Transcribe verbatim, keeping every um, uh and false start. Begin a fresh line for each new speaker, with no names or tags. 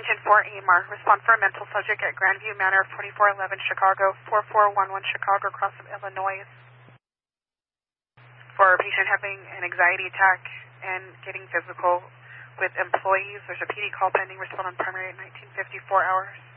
Washington four Amar. Respond for a mental subject at Grandview Manor, forty-four eleven Chicago, four four one one Chicago, across from Illinois. For a patient having an anxiety attack and getting physical with employees. There's a P D call pending. Respond on primary at nineteen fifty-four hours.